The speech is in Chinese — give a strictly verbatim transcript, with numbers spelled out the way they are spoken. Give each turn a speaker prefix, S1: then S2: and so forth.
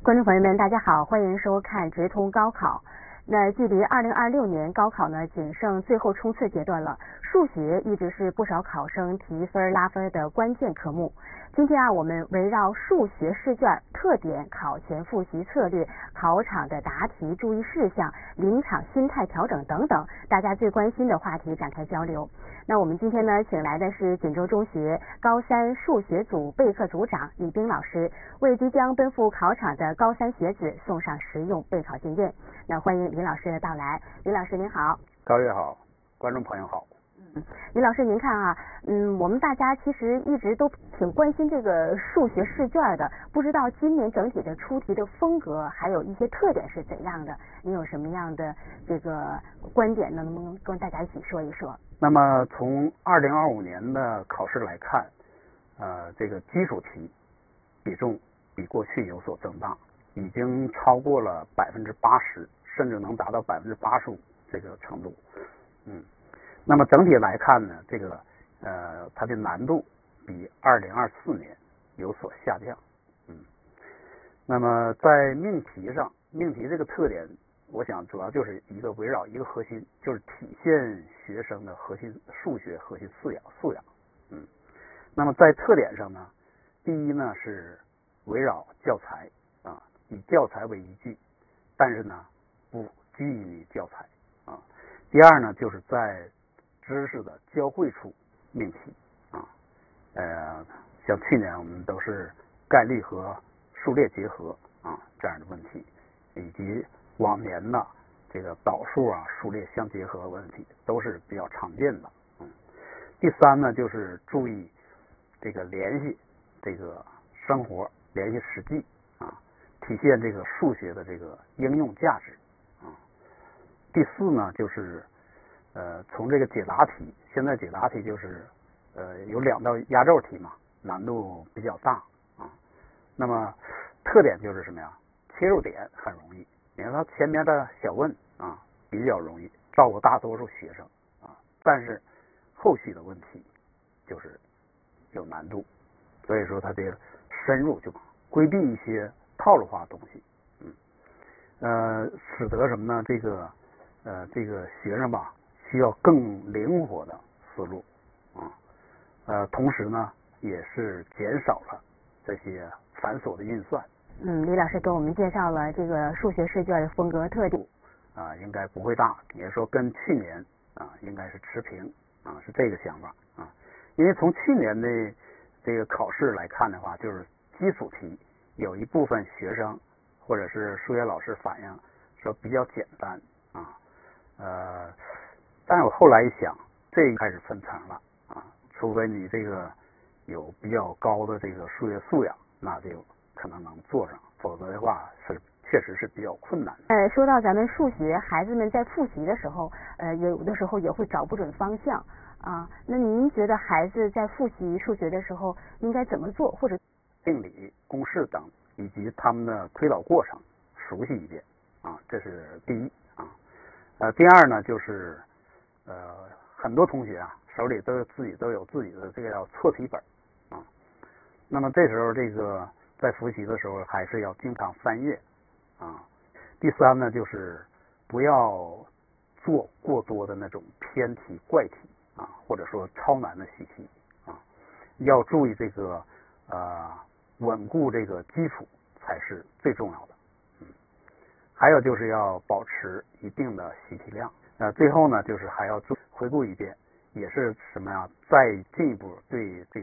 S1: 观众朋友们，大家好，欢迎收看直通高考。那距离二零二六年高考呢，仅剩最后冲刺阶段了。数学一直是不少考生提分拉分的关键科目。今天啊，我们围绕数学试卷特点、考前复习策略、考场的答题注意事项、临场心态调整等等，大家最关心的话题展开交流。那我们今天呢，请来的是锦州中学高三数学组备课组长李冰老师，为即将奔赴考场的高三学子送上实用备考经验。那欢迎李老师的到来。李老师您好。
S2: 高月好，观众朋友好。
S1: 嗯，李老师您看啊，嗯，我们大家其实一直都挺关心这个数学试卷的，不知道今年整体的出题的风格还有一些特点是怎样的？您有什么样的这个观点呢？能不能跟大家一起说一说？
S2: 那么从二零二五年的考试来看，呃，这个基础题比重比过去有所增大，已经超过了百分之八十，甚至能达到百分之八十五这个程度。嗯，那么整体来看呢，这个呃它的难度比二零二四年有所下降。嗯，那么在命题上，命题这个特点，我想主要就是一个围绕一个核心，就是体现学生的核心数学核心素养素养。嗯，那么在特点上呢，第一呢是围绕教材啊，以教材为依据，但是呢不拘泥于教材啊。第二呢就是在知识的交汇处命题啊，呃，像去年我们都是概率和数列结合啊这样的问题，以及往年的这个导数啊数列相结合的问题都是比较常见的。嗯，第三呢就是注意这个联系这个生活，联系实际啊，体现这个数学的这个应用价值啊。第四呢就是呃从这个解答题，现在解答题就是呃有两道压轴题嘛，难度比较大啊。那么特点就是什么呀？切入点很容易，你看它前面的小问啊比较容易照顾大多数学生啊，但是后续的问题就是有难度，所以说它得深入，就规避一些套路化的东西。嗯，呃，使得什么呢？这个呃这个学生吧需要更灵活的思路啊，呃，同时呢也是减少了这些繁琐的运算。
S1: 嗯，李老师给我们介绍了这个数学试卷的风格特点
S2: 啊，应该不会大，也说跟去年啊应该是持平啊，是这个想法啊。因为从去年的这个考试来看的话，就是基础题有一部分学生或者是数学老师反映说比较简单啊，呃，但是我后来一想，这开始分层了啊，除非你这个有比较高的这个数学素养，那就可能能做上，否则的话是确实是比较困难的。
S1: 呃，说到咱们数学，孩子们在复习的时候，呃，有的时候也会找不准方向啊。那您觉得孩子在复习数学的时候应该怎么做，或者
S2: 定理、公式等以及他们的推导过程熟悉一遍啊，这是第一啊。呃，第二呢就是呃很多同学啊手里都有自己都有自己的这个叫错题本啊，那么这时候这个在复习的时候还是要经常翻阅啊。第三呢就是不要做过多的那种偏题怪题啊，或者说超难的习题啊，要注意这个呃稳固这个基础才是最重要的。嗯，还有就是要保持一定的习题量。呃，最后呢就是还要做回顾一遍，也是什么呀？再进一步对这